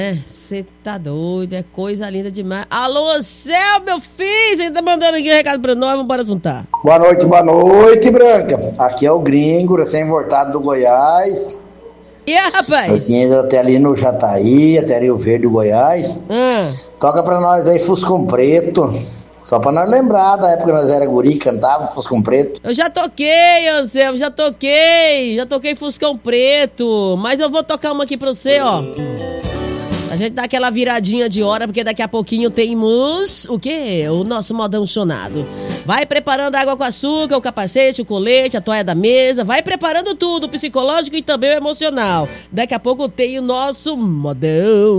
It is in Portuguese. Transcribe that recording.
Você tá doido, é coisa linda demais. Alô, céu, meu filho, você tá mandando aqui um recado pra nós, vamos embora juntar. Boa noite, Branca. Aqui é o Gringo, recém-voltado do Goiás. E aí, rapaz? Assim, ainda até ali no Jataí, até Rio Verde do Goiás. Toca pra nós aí Fuscão Preto. Só pra nós lembrar da época que nós era guri, cantava Fuscão Preto. Eu já toquei, Anselmo, já toquei Fuscão Preto. Mas eu vou tocar uma aqui pra você, ó. A gente dá aquela viradinha de hora, porque daqui a pouquinho temos o quê? O nosso modão chonado. Vai preparando a água com açúcar, o capacete, o colete, a toalha da mesa. Vai preparando tudo, o psicológico e também o emocional. Daqui a pouco tem o nosso modão.